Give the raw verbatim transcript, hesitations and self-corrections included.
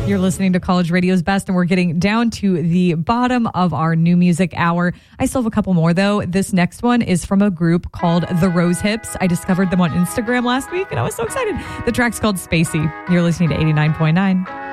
You're listening to College Radio's Best, and we're getting down to the bottom of our new music hour. I still have a couple more, though. This next one is from a group called The Rose Hips. I discovered them on Instagram last week, and I was so excited. The track's called Spacey. You're listening to eighty-nine point nine.